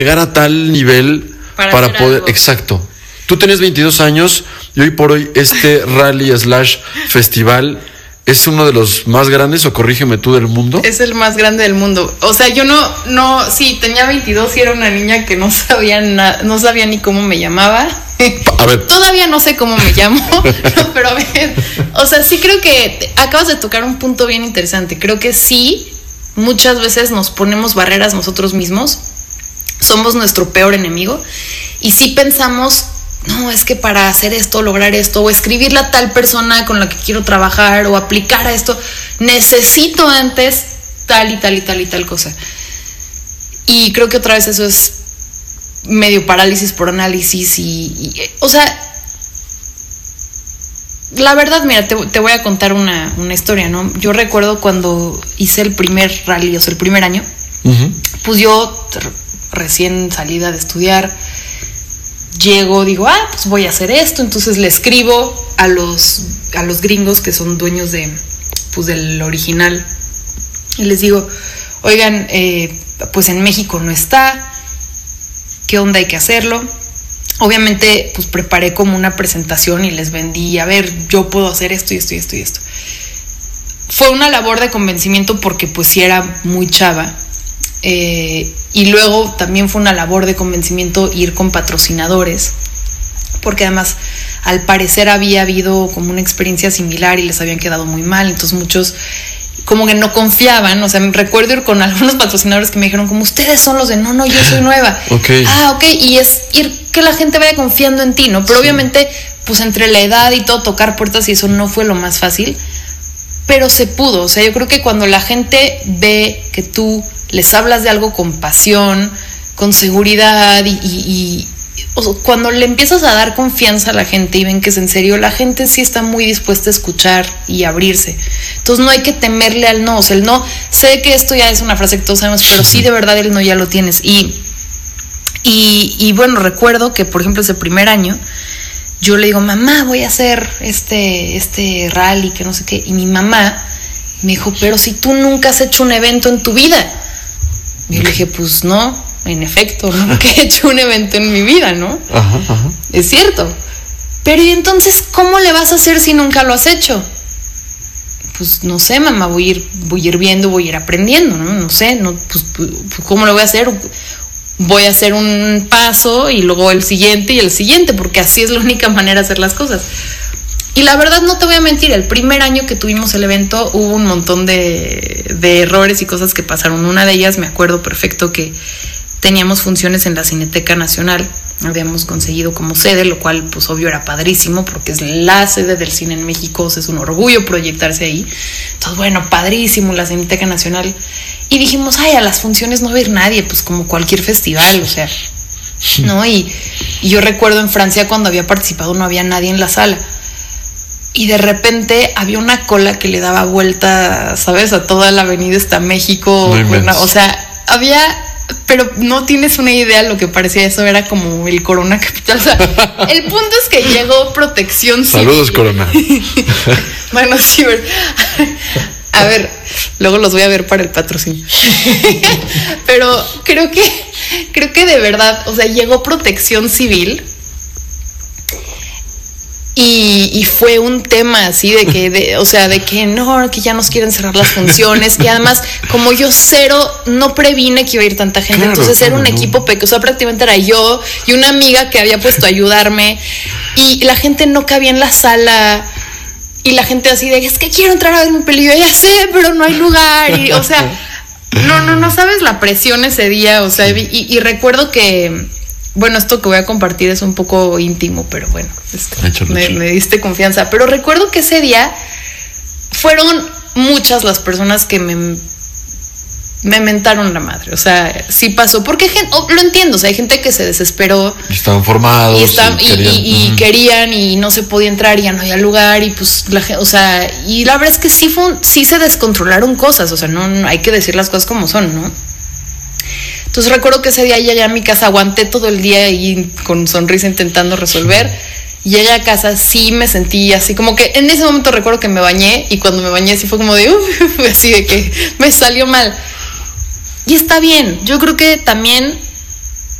llegar a tal nivel para poder... Algo. Exacto. Tú tienes 22 años y hoy por hoy este rally / festival es uno de los más grandes, o corrígeme tú, del mundo. Es el más grande del mundo. O sea, yo sí, tenía 22 y era una niña que no sabía ni cómo me llamaba. A ver. Todavía no sé cómo me llamo, no, pero a ver, o sea, sí creo que acabas de tocar un punto bien interesante. Creo que sí, muchas veces nos ponemos barreras nosotros mismos, somos nuestro peor enemigo, y sí pensamos, no, es que para hacer esto, lograr esto, o escribirle a tal persona con la que quiero trabajar, o aplicar a esto, necesito antes tal y tal y tal y tal cosa. Y creo que otra vez eso es medio parálisis por análisis y o sea, la verdad, mira, te voy a contar una historia, ¿no? Yo recuerdo cuando hice el primer rally, o sea, el primer año, pues yo recién salida de estudiar, llego, digo, pues voy a hacer esto, entonces le escribo a los gringos que son dueños del original, y les digo, oigan, pues en México no está, ¿qué onda? Hay que hacerlo. Obviamente, pues preparé como una presentación y les vendí, a ver, yo puedo hacer esto y esto y esto y esto. Fue una labor de convencimiento porque pues sí era muy chava. Y luego también fue una labor de convencimiento ir con patrocinadores, porque además al parecer había habido como una experiencia similar y les habían quedado muy mal, entonces muchos como que no confiaban. O sea, recuerdo ir con algunos patrocinadores que me dijeron como, ustedes son los de no, yo soy nueva. Okay. Ok, y es ir que la gente vaya confiando en ti, ¿no? Pero sí, obviamente, pues entre la edad y todo, tocar puertas y eso no fue lo más fácil, pero se pudo. O sea, yo creo que cuando la gente ve que tú les hablas de algo con pasión, con seguridad y o sea, cuando le empiezas a dar confianza a la gente y ven que es en serio, la gente sí está muy dispuesta a escuchar y abrirse. Entonces no hay que temerle al no. O sea, el no, sé que esto ya es una frase que todos sabemos, pero sí, de verdad el no ya lo tienes. Y bueno, recuerdo que, por ejemplo, ese primer año yo le digo, mamá, voy a hacer este rally, que no sé qué. Y mi mamá me dijo, pero si tú nunca has hecho un evento en tu vida. Y yo le dije, pues no, en efecto, nunca he hecho un evento en mi vida, ¿no? Ajá. Es cierto. Pero ¿y entonces cómo le vas a hacer si nunca lo has hecho? Pues no sé, mamá, voy a ir viendo, voy a ir aprendiendo, ¿no? No sé, pues ¿cómo lo voy a hacer? Voy a hacer un paso y luego el siguiente y el siguiente, porque así es la única manera de hacer las cosas. Y la verdad, no te voy a mentir, el primer año que tuvimos el evento hubo un montón de errores y cosas que pasaron. Una de ellas, me acuerdo perfecto que teníamos funciones en la Cineteca Nacional, habíamos conseguido como sede, lo cual pues obvio era padrísimo porque es la sede del cine en México, o sea, es un orgullo proyectarse ahí. Entonces, bueno, padrísimo la Cineteca Nacional. Y dijimos, a las funciones no va a ir nadie, pues como cualquier festival, o sea, ¿no? Y yo recuerdo en Francia cuando había participado no había nadie en la sala. Y de repente había una cola que le daba vuelta, ¿sabes? A toda la avenida hasta México. O sea, había... Pero no tienes una idea lo que parecía eso, era como el Corona Capital. O sea, el punto es que llegó Protección Civil. Saludos, Corona. Bueno, sí, a ver, luego los voy a ver para el patrocinio. Pero creo que de verdad, o sea, llegó Protección Civil. Y fue un tema así de que no, que ya nos quieren cerrar las funciones. Y además, como yo no previne que iba a ir tanta gente, claro, entonces era un equipo pequeño, o sea, prácticamente era yo y una amiga que había puesto a ayudarme. Y la gente no cabía en la sala. Y la gente así de, es que quiero entrar a ver mi película. Ya sé, pero no hay lugar. Y, o sea, no sabes la presión ese día. O sea, y recuerdo que... Bueno, esto que voy a compartir es un poco íntimo, pero bueno, me diste confianza. Pero recuerdo que ese día fueron muchas las personas que me mentaron la madre. O sea, sí pasó, porque lo entiendo, o sea, hay gente que se desesperó. Estaban formados. Y querían y no se podía entrar y ya no había lugar y pues la gente, o sea, y la verdad es que sí se descontrolaron cosas, o sea, no hay que decir las cosas como son, ¿no? Entonces recuerdo que ese día llegué a mi casa, aguanté todo el día ahí con sonrisa intentando resolver. Llegué a casa, sí me sentí así, como que en ese momento recuerdo que me bañé y cuando me bañé sí fue como de así de que me salió mal. Y está bien, yo creo que también